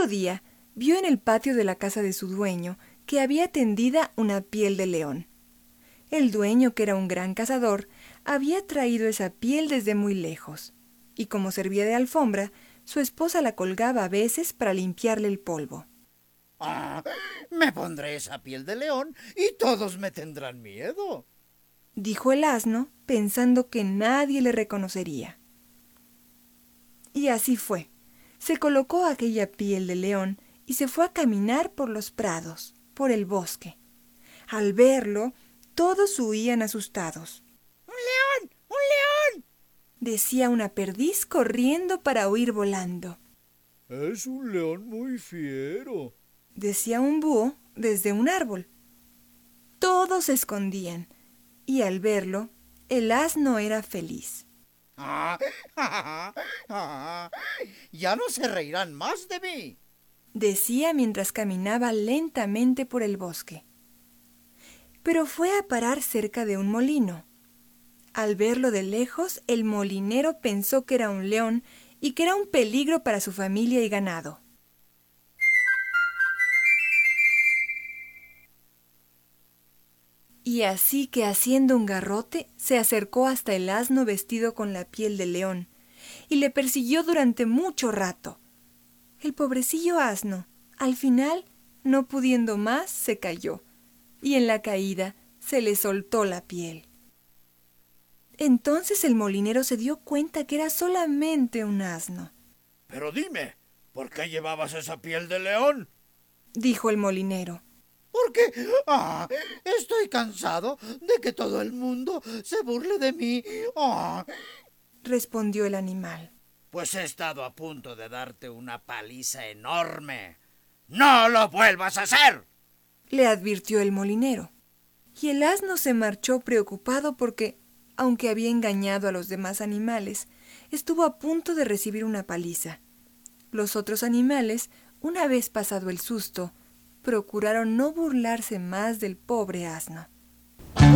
Cierto día, vio en el patio de la casa de su dueño que había tendida una piel de león. El dueño, que era un gran cazador, había traído esa piel desde muy lejos, y como servía de alfombra, su esposa la colgaba a veces para limpiarle el polvo. Me pondré esa piel de león y todos me tendrán miedo, dijo el asno, pensando que nadie le reconocería. Y así fue. Se colocó aquella piel de león y se fue a caminar por los prados, por el bosque. Al verlo, todos huían asustados. ¡Un león! ¡Un león! Decía una perdiz corriendo para huir volando. Es un león muy fiero, Decía un búho desde un árbol. Todos se escondían, y al verlo, el asno era feliz. Ya no se reirán más de mí, Decía mientras caminaba lentamente por el bosque. Pero fue a parar cerca de un molino. Al verlo de lejos, el molinero pensó que era un león y que era un peligro para su familia y ganado. Y así que haciendo un garrote, se acercó hasta el asno vestido con la piel de león, y le persiguió durante mucho rato. El pobrecillo asno, al final, no pudiendo más, se cayó, y en la caída se le soltó la piel. Entonces el molinero se dio cuenta que era solamente un asno. Pero dime, ¿por qué llevabas esa piel de león? Dijo el molinero. Porque estoy cansado de que todo el mundo se burle de mí. Respondió el animal. Pues he estado a punto de darte una paliza enorme. ¡No lo vuelvas a hacer! Le advirtió el molinero. Y el asno se marchó preocupado porque, aunque había engañado a los demás animales, estuvo a punto de recibir una paliza. Los otros animales, una vez pasado el susto, procuraron no burlarse más del pobre asno.